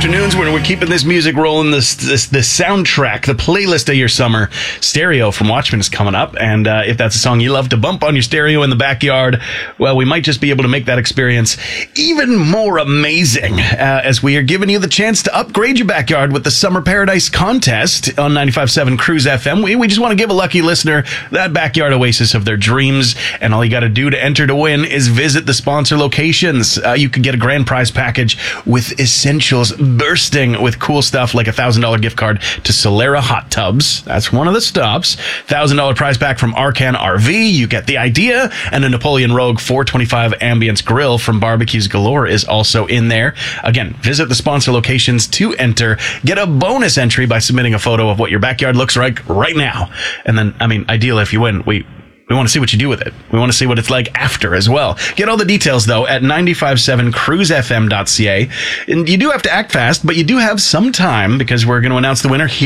afternoons when we're keeping this music rolling, the soundtrack, the playlist of your summer. Stereo from Watchmen is coming up, and if that's a song you love to bump on your stereo in the backyard, well, we might just be able to make that experience even more amazing as we are giving you the chance to upgrade your backyard with the Summer Paradise contest on 95.7 Cruise FM. We just want to give a lucky listener that backyard oasis of their dreams, and all you got to do to enter to win is visit the sponsor locations. You could get a grand prize package with essentials bursting with cool stuff like a $1,000 gift card to Solera Hot Tubs. That's one of the stops. $1,000 prize pack from Arcan RV. You get the idea. And a Napoleon Rogue 425 Ambience Grill from Barbecues Galore is also in there. Again, visit the sponsor locations to enter. Get a bonus entry by submitting a photo of what your backyard looks like right now. And then, ideal if you win, we want to see what you do with it. We want to see what it's like after as well. Get all the details, though, at 957cruisefm.ca. And you do have to act fast, but you do have some time because we're going to announce the winner here.